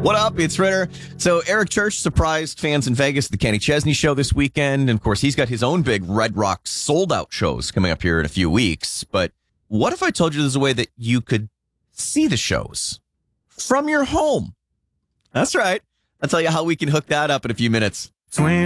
What up? It's Ritter. So Eric Church surprised fans in Vegas at the Kenny Chesney show this weekend. And of course, he's got his own big Red Rock sold-out shows coming up here in a few weeks. But what if I told you there's a way that you could see the shows from your home? That's right. I'll tell you how we can hook that up in a few minutes.